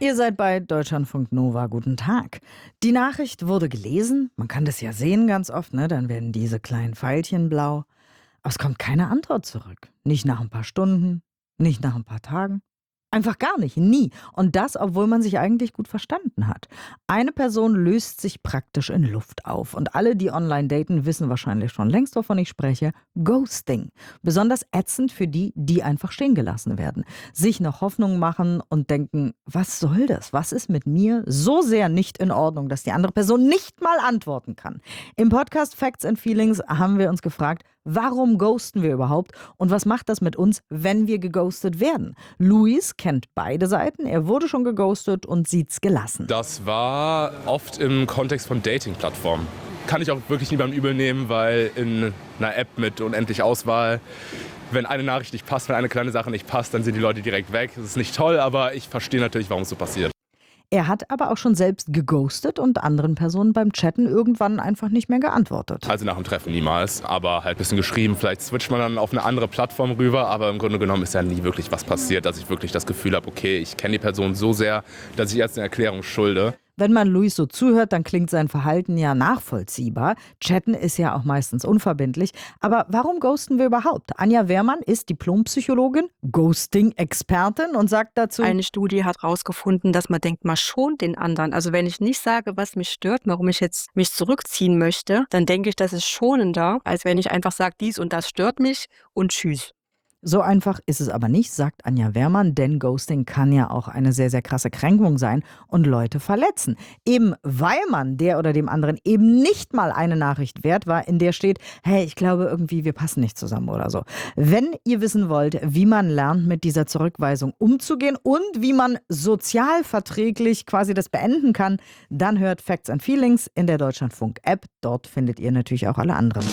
Ihr seid bei Deutschlandfunk Nova. Guten Tag. Die Nachricht wurde gelesen. Man kann das ja sehen ganz oft, ne? Dann werden diese kleinen Pfeilchen blau. Aber es kommt keine Antwort zurück. Nicht nach ein paar Stunden, nicht nach ein paar Tagen. Einfach gar nicht, nie. Und das, obwohl man sich eigentlich gut verstanden hat. Eine Person löst sich praktisch in Luft auf. Und alle, die online daten, wissen wahrscheinlich schon längst, wovon ich spreche. Ghosting. Besonders ätzend für die, die einfach stehen gelassen werden. Sich noch Hoffnung machen und denken, was soll das? Was ist mit mir so sehr nicht in Ordnung, dass die andere Person nicht mal antworten kann? Im Podcast Facts and Feelings haben wir uns gefragt, warum ghosten wir überhaupt und was macht das mit uns, wenn wir geghostet werden? Luis kennt beide Seiten, er wurde schon geghostet und sieht's gelassen. Das war oft im Kontext von Dating-Plattformen. Kann ich auch wirklich niemandem übel nehmen, weil in einer App mit unendlich Auswahl, wenn eine Nachricht nicht passt, wenn eine kleine Sache nicht passt, dann sind die Leute direkt weg. Das ist nicht toll, aber ich verstehe natürlich, warum es so passiert. Er hat aber auch schon selbst geghostet und anderen Personen beim Chatten irgendwann einfach nicht mehr geantwortet. Also nach dem Treffen niemals, aber halt ein bisschen geschrieben. Vielleicht switcht man dann auf eine andere Plattform rüber, aber im Grunde genommen ist ja nie wirklich was passiert, dass ich wirklich das Gefühl habe, okay, ich kenne die Person so sehr, dass ich jetzt eine Erklärung schulde. Wenn man Luis so zuhört, dann klingt sein Verhalten ja nachvollziehbar. Chatten ist ja auch meistens unverbindlich. Aber warum ghosten wir überhaupt? Anja Wehrmann ist Diplompsychologin, Ghosting-Expertin und sagt dazu: Eine Studie hat herausgefunden, dass man denkt, man schont den anderen. Also wenn ich nicht sage, was mich stört, warum ich jetzt mich zurückziehen möchte, dann denke ich, das ist schonender, als wenn ich einfach sage, dies und das stört mich und tschüss. So einfach ist es aber nicht, sagt Anja Wehrmann, denn Ghosting kann ja auch eine sehr, sehr krasse Kränkung sein und Leute verletzen. Eben weil man der oder dem anderen eben nicht mal eine Nachricht wert war, in der steht, hey, ich glaube irgendwie, wir passen nicht zusammen oder so. Wenn ihr wissen wollt, wie man lernt, mit dieser Zurückweisung umzugehen und wie man sozialverträglich quasi das beenden kann, dann hört Facts and Feelings in der Deutschlandfunk-App. Dort findet ihr natürlich auch alle anderen.